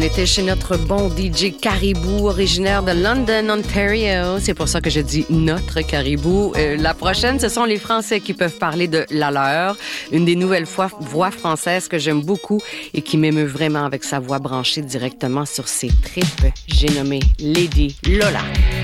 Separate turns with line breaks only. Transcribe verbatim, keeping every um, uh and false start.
était chez notre bon D J Caribou, originaire de London, Ontario. C'est pour ça que je dis notre Caribou. Euh, la prochaine, ce sont les Français qui peuvent parler de la leur. Une des nouvelles fois, voix françaises que j'aime beaucoup et qui m'émeut vraiment avec sa voix branchée directement sur ses tripes. J'ai nommé Lady Lola.